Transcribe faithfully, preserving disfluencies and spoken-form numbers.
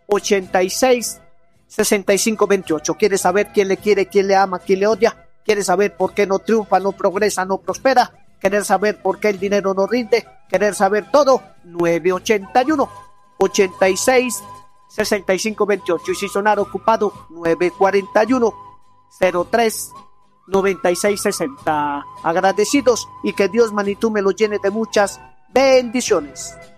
ochenta y seis, sesenta y cinco, veintiocho. ¿Quiere saber quién le quiere, quién le ama, quién le odia? ¿Quiere saber por qué no triunfa, no progresa, no prospera? ¿Querer saber por qué el dinero no rinde? ¿Querer saber todo? nueve ochenta y uno, ochenta y seis, sesenta y cinco, veintiocho. Y si sonar ocupado, nueve cuarenta y uno, cero tres, noventa y seis, sesenta. Agradecidos y que Dios, magnitud, me los llene de muchas bendiciones.